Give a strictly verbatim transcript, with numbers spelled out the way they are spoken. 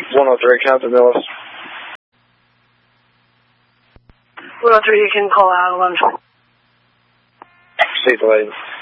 one oh three, Captain Millis. one oh three, you can call out eleven. See you later.